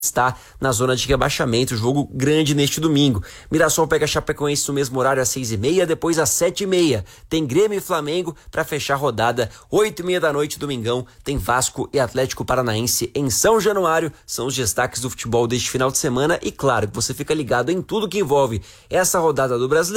está na zona de rebaixamento. Jogo grande neste domingo. Mirassol pega Chapecoense no mesmo horário às 6h30, depois às 7h30. Tem Grêmio e Flamengo para fechar a rodada. 8h30 da noite, domingão, tem Vasco e Atlético Paranaense em São Januário. São os destaques do futebol deste final de semana. E claro que você fica ligado em tudo que envolve essa rodada do Brasileiro.